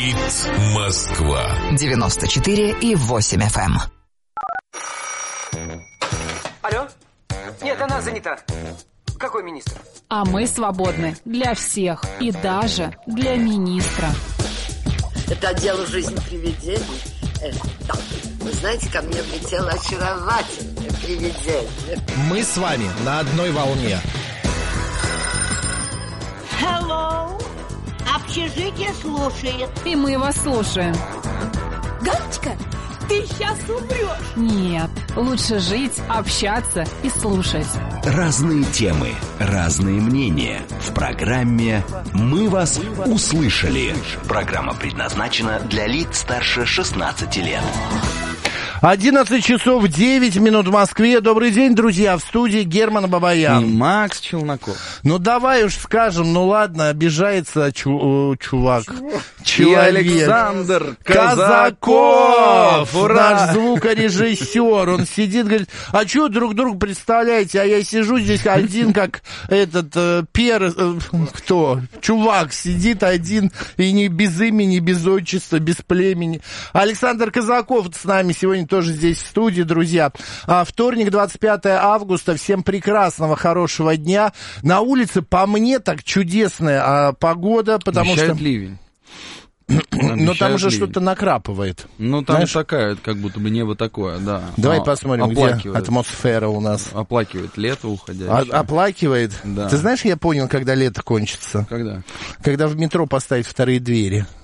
Говорит Москва. 94,8 FM. Алло? Нет, она занята. Какой министр? А мы свободны для всех и даже для министра. Это дело жизни привидений. Да. Вы знаете, ко мне влетело очаровательное привидение. Мы с вами на одной волне. Hello. Общежитие слушает. И мы вас слушаем. Галочка, ты сейчас умрешь. Нет, лучше жить, общаться и слушать. Разные темы, разные мнения. В программе «Мы вас услышали». Программа предназначена для лиц старше 16 лет. 11 часов 9 минут в Москве. Добрый день, друзья. В студии Герман Бабаян. И Макс Челноков. Ну, давай уж скажем, ну ладно, обижается чувак. И Александр Казаков! Ура! Наш звукорежиссер. Он сидит, говорит, а что друг друга представляете? А я сижу здесь один, как этот кто? Чувак сидит один, и не без имени, без отчества, без племени. Александр Казаков с нами сегодня тоже здесь в студии, друзья. Вторник, 25 августа. Всем прекрасного, хорошего дня. На улице, по мне, так чудесная погода, потому обещают что... ливень. Но там уже что-то накрапывает. Ну, там знаешь? такая, как будто бы небо такое, да. Давай посмотрим, где атмосфера у нас. Оплакивает лето уходящее. Оплакивает? Да. Ты знаешь, я понял, когда лето кончится? Когда? Когда в метро поставить вторые двери.